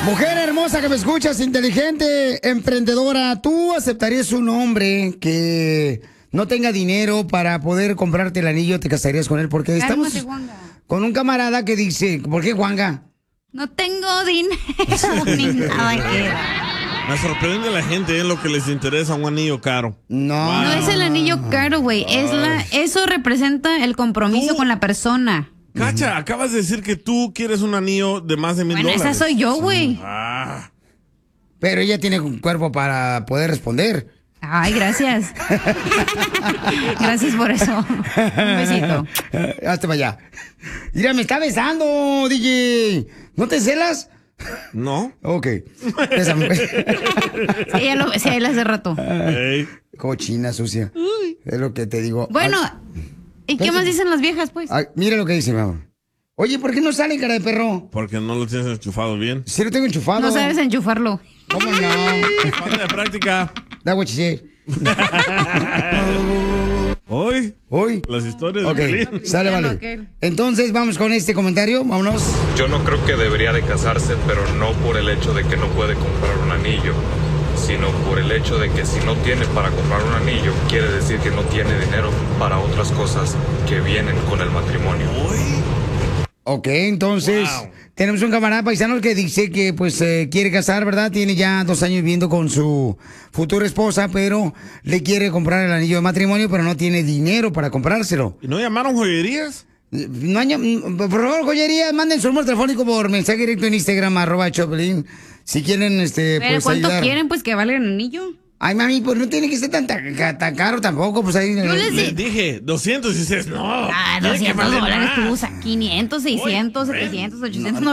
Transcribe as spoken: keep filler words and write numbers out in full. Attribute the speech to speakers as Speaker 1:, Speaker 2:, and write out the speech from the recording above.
Speaker 1: Mujer hermosa que me escuchas, inteligente, emprendedora, ¿tú aceptarías un hombre que no tenga dinero para poder comprarte el anillo? ¿Te casarías con él? Porque estamos
Speaker 2: Cálmate, Juanga.
Speaker 1: con un camarada que dice, ¿por qué, Juanga?
Speaker 2: No tengo dinero ni nada que dar.
Speaker 3: Me sorprende la gente en lo que les interesa un anillo caro.
Speaker 1: No.
Speaker 3: Wow.
Speaker 2: No es el anillo caro, güey. Es la, eso representa el compromiso
Speaker 3: Tú-
Speaker 2: con la persona.
Speaker 3: Cacha, acabas de decir que tú quieres un anillo de más de mil
Speaker 2: Bueno,
Speaker 3: dólares.
Speaker 2: esa soy yo, güey.
Speaker 3: Ah,
Speaker 1: Pero ella tiene un cuerpo para poder responder.
Speaker 2: Ay, gracias. Gracias por eso. Un besito.
Speaker 1: Hazte para allá. Mira, me está besando, D J. ¿No te celas?
Speaker 3: no.
Speaker 1: Ok. Bésame.
Speaker 2: Sí, ya lo besé a él hace rato.
Speaker 3: Ey.
Speaker 1: Cochina sucia. Es lo que te digo.
Speaker 2: Bueno,
Speaker 1: Ay,
Speaker 2: ¿y qué más dicen las viejas, pues?
Speaker 1: ay, mira lo que dice, mi amor. Oye, ¿por qué no sale, cara de perro?
Speaker 3: Porque no lo tienes enchufado bien.
Speaker 1: Si lo tengo enchufado.
Speaker 2: No sabes enchufarlo.
Speaker 1: ¿Cómo no?
Speaker 3: Falta de práctica.
Speaker 1: Da what you say.
Speaker 3: Hoy,
Speaker 1: Hoy.
Speaker 3: las historias
Speaker 1: Ok,
Speaker 3: de Piolín.
Speaker 1: sale,
Speaker 2: Ya no,
Speaker 1: vale.
Speaker 2: ok.
Speaker 1: Entonces, vamos con este comentario. Vámonos.
Speaker 4: Yo no creo que debería de casarse, pero no por el hecho de que no puede comprar un anillo, sino por el hecho de que si no tiene para comprar un anillo, quiere decir que no tiene dinero para otras cosas que vienen con el matrimonio.
Speaker 1: Ok, entonces,
Speaker 3: Wow.
Speaker 1: tenemos un camarada paisano que dice que pues eh, quiere casar, ¿verdad? Tiene ya dos años viviendo con su futura esposa, pero le quiere comprar el anillo de matrimonio, pero no tiene dinero para comprárselo.
Speaker 3: ¿Y no llamaron joyerías?
Speaker 1: No haya- por favor, joyería, manden su número telefónico por mensaje directo en Instagram, arroba Choplin. Si quieren, este,
Speaker 2: Pero
Speaker 1: pues
Speaker 2: ¿cuánto
Speaker 1: ayudar.
Speaker 2: quieren, pues, que valga el anillo?
Speaker 1: Ay, mami, pues no tiene que ser tan, tan, tan caro tampoco, pues ahí...
Speaker 2: Yo les
Speaker 3: Les dije doscientos y dices, no.
Speaker 2: Ah,
Speaker 3: tiene que
Speaker 2: doscientos
Speaker 3: valer
Speaker 2: dólares
Speaker 3: más.
Speaker 2: tú, usa quinientos, seiscientos,
Speaker 3: Oye,
Speaker 2: setecientos, ochocientos,